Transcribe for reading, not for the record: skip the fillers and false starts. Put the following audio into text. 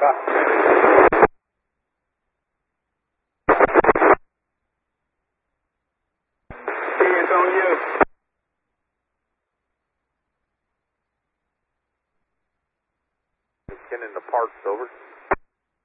It's on you. Ken in the parks, over.